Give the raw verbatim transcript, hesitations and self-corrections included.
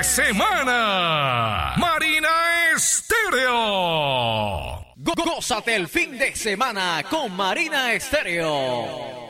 semana. Marina Estéreo. Gózate el fin de semana con Marina Estéreo.